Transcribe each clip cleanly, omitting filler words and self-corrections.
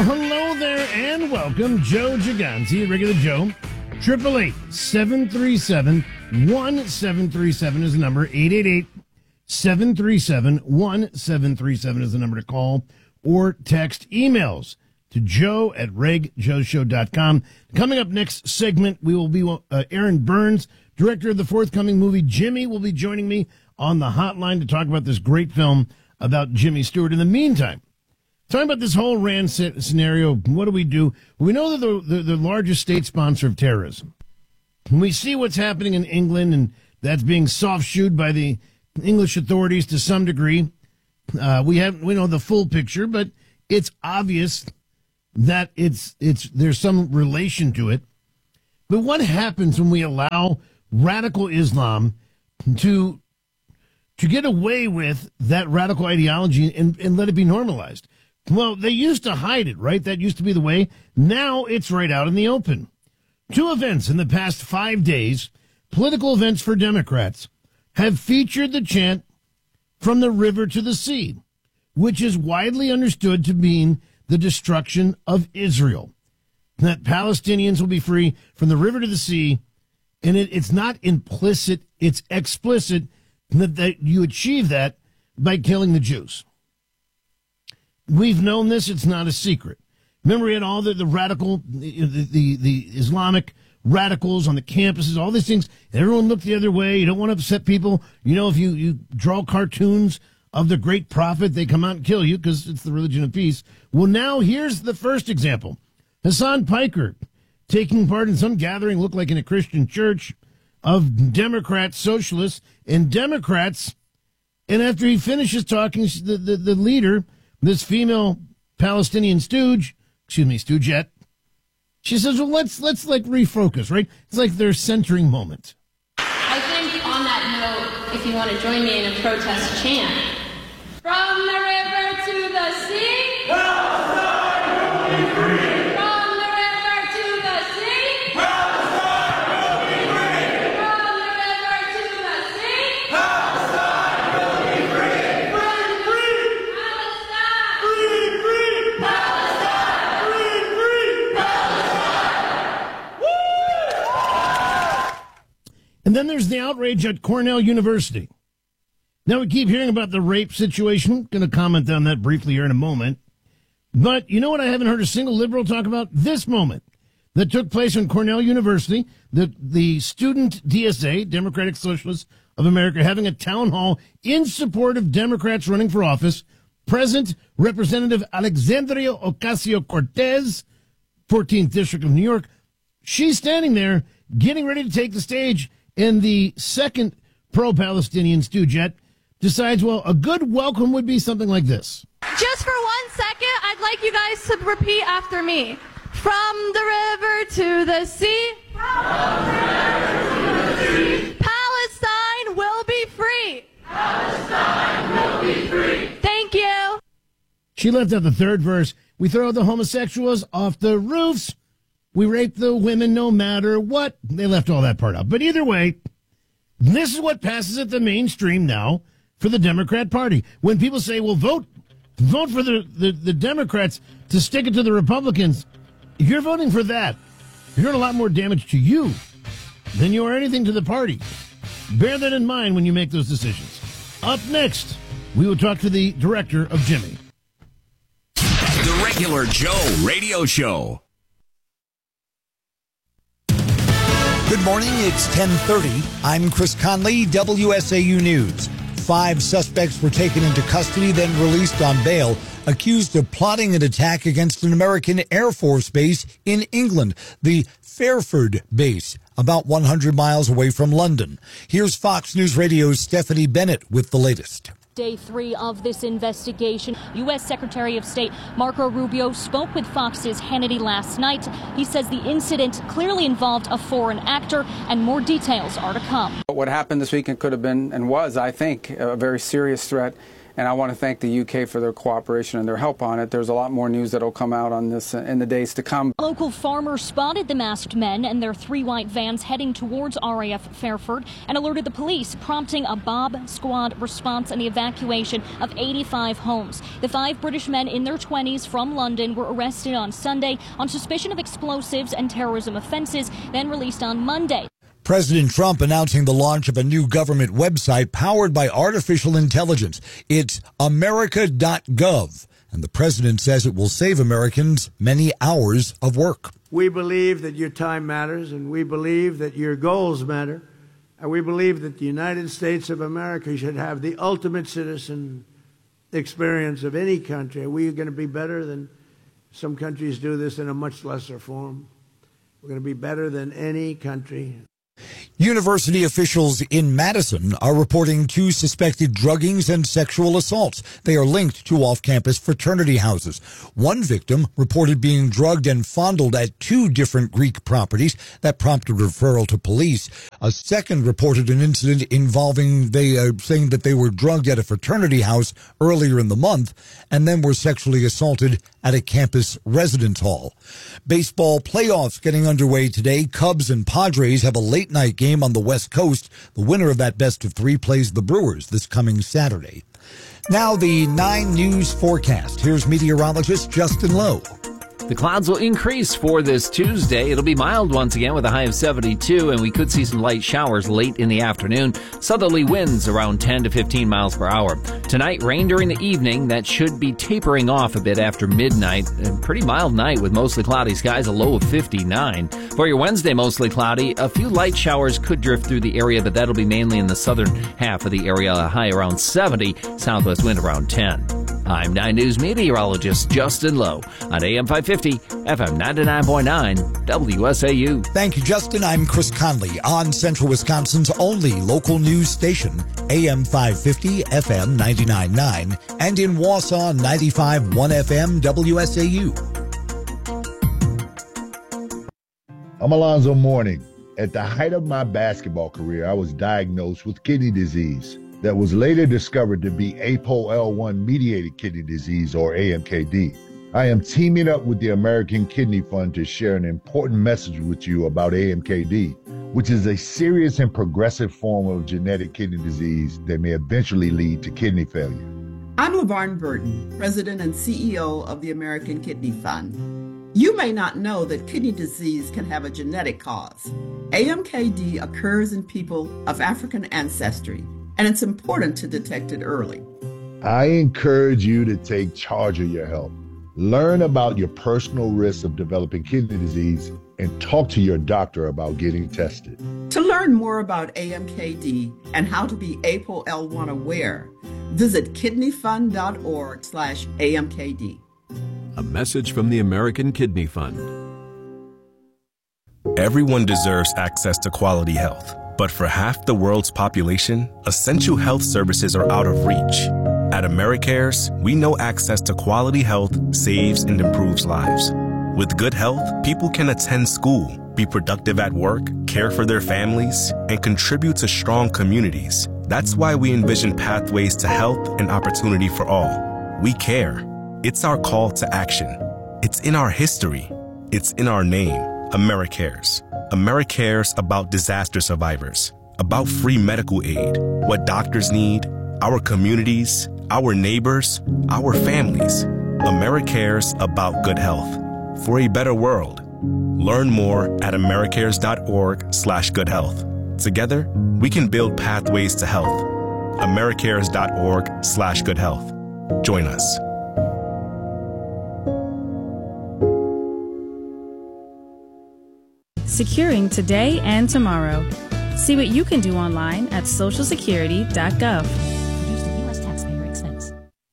Well, hello there and welcome. Joe Gigante, regular Joe. 888-737-1737 is the number. 888-737-1737 is the number to call or text. Emails to joe@regjoeshow.com. Coming up next segment, we will be Aaron Burns, director of the forthcoming movie Jimmy, will be joining me on the hotline to talk about this great film about Jimmy Stewart. In the meantime, talking about this whole Iran scenario, what do? We know that they're the largest state sponsor of terrorism. When we see what's happening in England, and that's being soft-shoed by the English authorities to some degree, we know the full picture, but it's obvious that there's some relation to it. But what happens when we allow radical Islam to get away with that radical ideology and let it be normalized? Well, they used to hide it, right? That used to be the way. Now it's right out in the open. Two events in the past 5 days, political events for Democrats, have featured the chant, "From the river to the sea," which is widely understood to mean the destruction of Israel. That Palestinians will be free from the river to the sea, and it's not implicit, it's explicit that you achieve that by killing the Jews. We've known this, it's not a secret. Remember, we had all the radical, the Islamic radicals on the campuses, all these things. Everyone looked the other way. You don't want to upset people. You know, if you draw cartoons of the great prophet, they come out and kill you because it's the religion of peace. Well, now here's the first example. Hassan Piker taking part in some gathering, looked like in a Christian church, of Democrats, socialists, and Democrats. And after he talking, the leader, this female Palestinian stoogette, she says, well, let's refocus, right? It's like their centering moment. I think on that note, if you want to join me in a protest chant, from the river to the sea, Palestine will be free. From the river to the sea, Palestine will be free. From the river to the sea, Palestine will be free. Free, free, Palestine. Free, free, Palestine. Free, free, Palestine. Woo! And then there's the outrage at Cornell University. Now, we keep hearing about the rape situation. Going to comment on that briefly here in a moment. But you know what I haven't heard a single liberal talk about? This moment that took place in Cornell University, the student DSA, Democratic Socialists of America, having a town hall in support of Democrats running for office. Present, Representative Alexandria Ocasio-Cortez, 14th District of New York. She's standing there getting ready to take the stage, and the second pro-Palestinian stoogette decides, well, a good welcome would be something like this. Just for 1 second, I'd like you guys to repeat after me. From the river to the sea, from the river to the sea, Palestine will be free. Palestine will be free. Thank you. She left out the third verse. We throw the homosexuals off the roofs. We rape the women no matter what. They left all that part out. But either way, this is what passes at the mainstream now for the Democrat Party. When people say, well, vote for the Democrats to stick it to the Republicans, if you're voting for that, you're doing a lot more damage to you than you are anything to the party. Bear that in mind when you make those decisions. Up next, we will talk to the director of Jimmy. The Regular Joe Radio Show. Good morning, it's 10:30. I'm Chris Conley, WSAU News. 5 suspects were taken into custody, then released on bail, accused of plotting an attack against an American Air Force base in England, the Fairford base, about 100 miles away from London. Here's Fox News Radio's Stephanie Bennett with the latest. Day 3 of this investigation. U.S. Secretary of State Marco Rubio spoke with Fox's Hannity last night. He says the incident clearly involved a foreign actor, and more details are to come. What happened this weekend could have been and was, I think, a very serious threat and I want to thank the UK for their cooperation and their help on it. There's a lot more news that will come out on this in the days to come. Local farmers spotted the masked men and their 3 white vans heading towards RAF Fairford and alerted the police, prompting a Bob Squad response and the evacuation of 85 homes. The 5 British men in their 20s from London were arrested on Sunday on suspicion of explosives and terrorism offenses, then released on Monday. President Trump announcing the launch of a new government website powered by artificial intelligence. It's America.gov, and the president says it will save Americans many hours of work. We believe that your time matters, and we believe that your goals matter, and we believe that the United States of America should have the ultimate citizen experience of any country. We are going to be better than some countries do this in a much lesser form. We're going to be better than any country. University officials in Madison are reporting 2 suspected druggings and sexual assaults. They are linked to off-campus fraternity houses. One victim reported being drugged and fondled at 2 different Greek properties. That prompted referral to police. A second reported an incident involving saying that they were drugged at a fraternity house earlier in the month and then were sexually assaulted at a campus residence hall. Baseball playoffs getting underway today. Cubs and Padres have a late-night game on the West Coast. The winner of that best-of-3 plays the Brewers this coming Saturday. Now the 9 News forecast. Here's meteorologist Justin Lowe. The clouds will increase for this Tuesday. It'll be mild once again with a high of 72, and we could see some light showers late in the afternoon. Southerly winds around 10 to 15 miles per hour. Tonight, rain during the evening. That should be tapering off a bit after midnight. A pretty mild night with mostly cloudy skies, a low of 59. For your Wednesday, mostly cloudy. A few light showers could drift through the area, but that'll be mainly in the southern half of the area. A high around 70, southwest wind around 10. I'm 9 News meteorologist Justin Lowe on AM 550, FM 99.9, WSAU. Thank you, Justin. I'm Chris Conley on Central Wisconsin's only local news station, AM 550, FM 99.9, and in Wausau, 95.1 FM, WSAU. I'm Alonzo Mourning. At the height of my basketball career, I was diagnosed with kidney disease that was later discovered to be APOL1-mediated kidney disease, or AMKD. I am teaming up with the American Kidney Fund to share an important message with you about AMKD, which is a serious and progressive form of genetic kidney disease that may eventually lead to kidney failure. I'm LaVarn Burton, President and CEO of the American Kidney Fund. You may not know that kidney disease can have a genetic cause. AMKD occurs in people of African ancestry, and it's important to detect it early. I encourage you to take charge of your health. Learn about your personal risks of developing kidney disease and talk to your doctor about getting tested. To learn more about AMKD and how to be APOL1 aware, visit kidneyfund.org/AMKD. A message from the American Kidney Fund. Everyone deserves access to quality health. But for half the world's population, essential health services are out of reach. At AmeriCares, we know access to quality health saves and improves lives. With good health, people can attend school, be productive at work, care for their families, and contribute to strong communities. That's why we envision pathways to health and opportunity for all. We care. It's our call to action. It's in our history. It's in our name, AmeriCares. AmeriCares about disaster survivors, about free medical aid, what doctors need, our communities, our neighbors, our families. AmeriCares about good health for a better world. Learn more at americares.org/goodhealth. Together, we can build pathways to health. americares.org/goodhealth. Join us. Securing today and tomorrow. See what you can do online at socialsecurity.gov. Produced at U.S. taxpayer expense.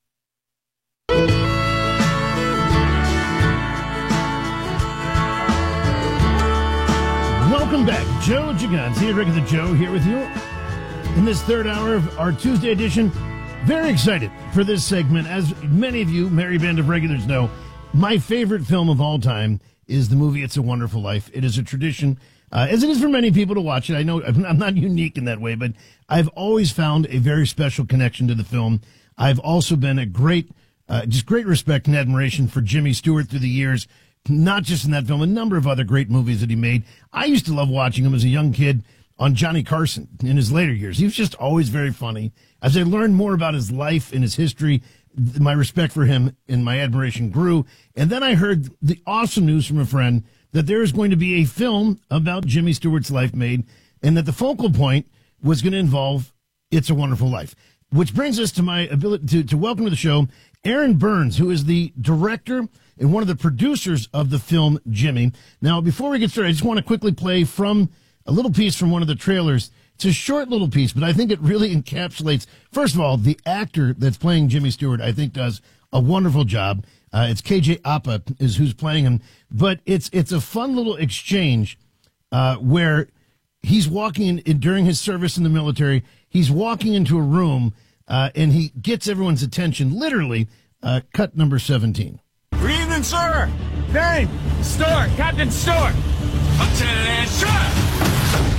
Welcome back. Joe Gigante, Regular Joe, here with you in this third hour of our Tuesday edition. Very excited for this segment. As many of you, Merry Band of Regulars, know, my favorite film of all time is the movie It's a Wonderful Life. It is a tradition, as it is for many people, to watch it. I know I'm not unique in that way, but I've always found a very special connection to the film. I've also been a great respect and admiration for Jimmy Stewart through the years, not just in that film, a number of other great movies that he made. I used to love watching him as a young kid on Johnny Carson in his later years. He was just always very funny. As I learned more about his life and his history, my respect for him and my admiration grew. And then I heard the awesome news from a friend that there is going to be a film about Jimmy Stewart's life made, and that the focal point was going to involve It's a Wonderful Life. Which brings us to my ability to welcome to the show Aaron Burns, who is the director and one of the producers of the film Jimmy. Now, before we get started, I just want to quickly play from a little piece from one of the trailers. It's a short little piece, but I think it really encapsulates, first of all, the actor that's playing Jimmy Stewart, I think, does a wonderful job. It's KJ Apa is who's playing him, but it's a fun little exchange where he's walking in during his service in the military. He's walking into a room and he gets everyone's attention. Literally, cut number 17. Good evening, sir. Name? Stewart. Captain Stewart. Lieutenant Shut.